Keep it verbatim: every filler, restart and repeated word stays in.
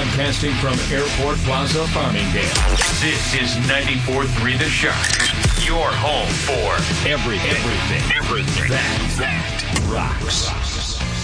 Broadcasting from Airport Plaza, Farmingdale. This is ninety-four point three The Shock. Your home for everything, everything, everything that, that rocks.